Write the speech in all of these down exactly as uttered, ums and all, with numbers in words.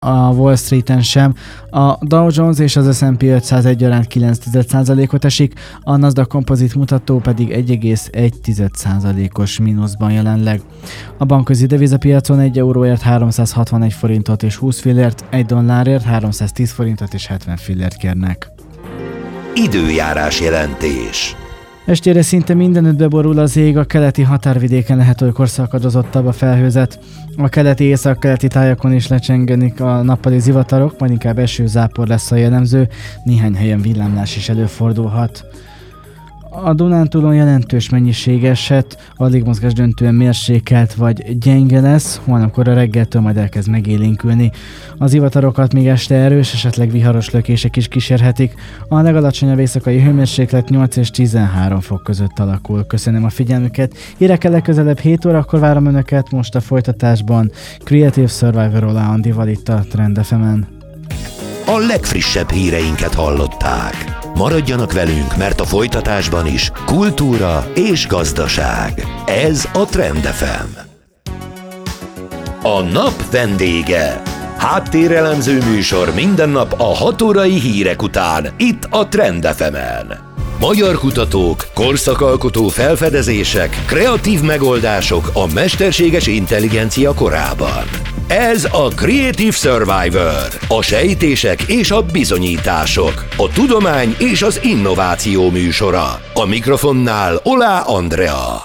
a Wall Streeten sem. A Dow Jones és az es and pé ötszáz egyaránt kilenc egész egy százalékot esik, a Nasdaq kompozit mutató pedig egy egész egy százalékos mínuszban jelenleg. A bankközi devizapiacon egy euróért háromszázhatvanegy forintot és húsz fillért, egy dollárért háromszáztíz forintot és hetven fillért kérnek. Időjárás jelentés. Estére szinte mindenütt beborul az ég, a keleti határvidéken lehet olykor szakadozottabb a felhőzet. A keleti észak-keleti tájakon is lecsengenik a nappali zivatarok, majd inkább esőzápor lesz a jellemző, néhány helyen villámlás is előfordulhat. A Dunántúlon jelentős mennyiség esett, alig mozgás döntően mérsékelt vagy gyenge lesz, holnapkor a reggeltől majd elkezd megélénkülni. Az zivatarokat még este erős, esetleg viharos lökések is kísérhetik. A legalacsonyabb éjszakai hőmérséklet nyolc és tizenhárom fok között alakul. Köszönöm a figyelmüket. Hírekkel legközelebb hét órakor várom Önöket, most a folytatásban Creative Survivor Ola Andival itt a Trend ef emen. A legfrissebb híreinket hallották. Maradjanak velünk, mert a folytatásban is kultúra és gazdaság. Ez a Trend ef em. A nap vendége. Háttérelemző műsor minden nap a hat órai hírek után, itt a Trend ef emen. Magyar kutatók, korszakalkotó felfedezések, kreatív megoldások a mesterséges intelligencia korában. Ez a Creative Survivor, a sejtések és a bizonyítások, a tudomány és az innováció műsora. A mikrofonnál Oláh Andrea.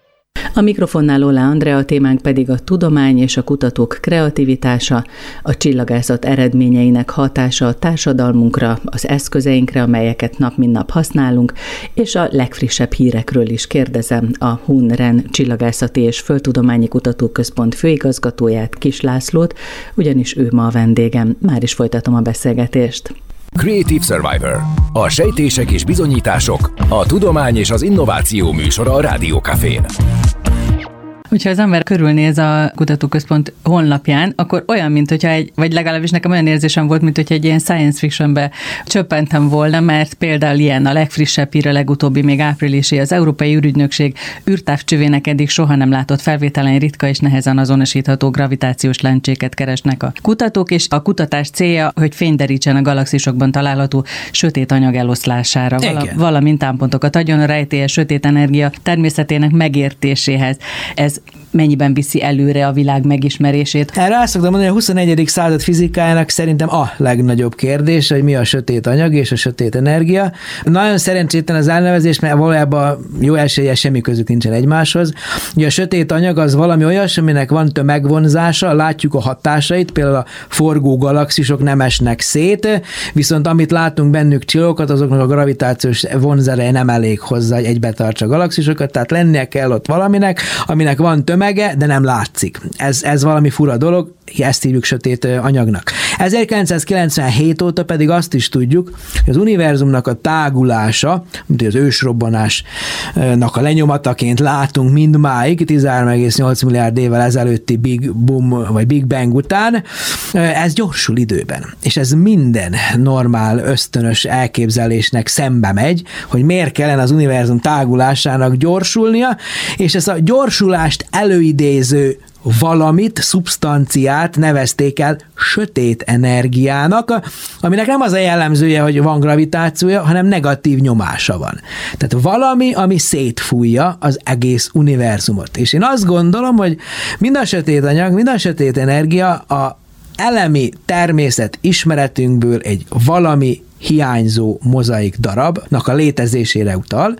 A mikrofonnál Oláh Andrea, a témánk pedig a tudomány és a kutatók kreativitása, a csillagászat eredményeinek hatása a társadalmunkra, az eszközeinkre, amelyeket nap mint nap használunk, és a legfrissebb hírekről is kérdezem a Hun-Ren Csillagászati és Földtudományi Kutatóközpont főigazgatóját, Kiss Lászlót, ugyanis ő ma a vendégem. Már is folytatom a beszélgetést. Creative Survivor. A sejtések és bizonyítások, a tudomány és az innováció műsora a Rádiókafén. Hogyha az ember körülnéz a kutatóközpont honlapján, akkor olyan, mint hogyha egy, vagy legalábbis nekem olyan érzésem volt, mint hogyha egy ilyen science fictionbe csöppentem volna, mert például ilyen a legfrissebb hír, a legutóbbi még áprilisi, az Európai űrügynökség űrtávcsövének eddig soha nem látott felvételen ritka és nehezen azonosítható gravitációs lencséket keresnek a kutatók, és a kutatás célja, hogy fényt derítsen a galaxisokban található sötét anyag eloszlására, vala, valamint támpontokat adjon a rejtélyes sötét energia természetének megértéséhez. Ez mennyiben viszi előre a világ megismerését? Erre azt szoktam mondani, hogy a huszonegyedik század fizikájának szerintem a legnagyobb kérdés, hogy mi a sötét anyag és a sötét energia. Nagyon szerencsétlen az elnevezés, mert valójában jó eséllyel semmi közük nincsen egymáshoz. Ugye a sötét anyag az valami olyas, aminek van tömegvonzása, látjuk a hatásait, például a forgó galaxisok nem esnek szét, viszont amit látunk bennük csillogokat, azoknak a gravitációs vonzereje nem elég hozzá, hogy egybetartsa a galaxisokat, tehát lennie kell ott valaminek, aminek van tömege, de nem látszik. Ez, ez valami fura dolog, ezt hívjuk sötét anyagnak. ezerkilencszázkilencvenhét óta pedig azt is tudjuk, hogy az univerzumnak a tágulása, mint az ősrobbanásnak a lenyomataként látunk mindmáig, tizenhárom egész nyolc milliárd évvel ezelőtti Big Boom, vagy Big Bang után, ez gyorsul időben. És ez minden normál, ösztönös elképzelésnek szembe megy, hogy miért kellene az univerzum tágulásának gyorsulnia, és ez a gyorsulást előidéző valamit, szubstanciát nevezték el sötét energiának, aminek nem az a jellemzője, hogy van gravitációja, hanem negatív nyomása van. Tehát valami, ami szétfújja az egész univerzumot. És én azt gondolom, hogy mind a sötét anyag, mind a sötét energia a elemi természet ismeretünkből egy valami hiányzó mozaik darabnak a létezésére utal,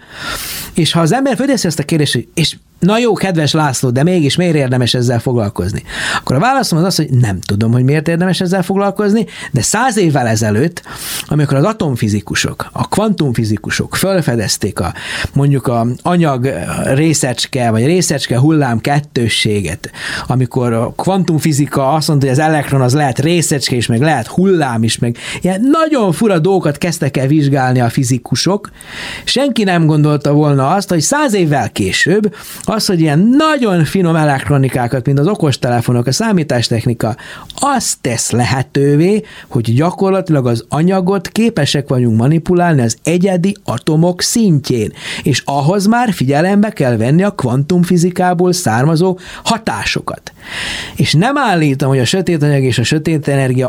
és ha az ember fölteszi ezt a kérdést, hogy és na jó, kedves László, de mégis miért érdemes ezzel foglalkozni? Akkor a válaszom az az, hogy nem tudom, hogy miért érdemes ezzel foglalkozni, de száz évvel ezelőtt, amikor az atomfizikusok, a kvantumfizikusok felfedezték a mondjuk a anyag részecske, vagy részecske hullám kettősséget, amikor a kvantumfizika azt mondta, hogy az elektron az lehet részecske is, meg lehet hullám is, meg ilyen nagyon fura dolgokat kezdtek el vizsgálni a fizikusok, senki nem gondolta volna azt, hogy száz évvel később Az, hogy ilyen nagyon finom elektronikákat, mint az okostelefonok, a számítástechnika, azt tesz lehetővé, hogy gyakorlatilag az anyagot képesek vagyunk manipulálni az egyedi atomok szintjén, és ahhoz már figyelembe kell venni a kvantumfizikából származó hatásokat. És nem állítom, hogy a sötét anyag és a sötét energia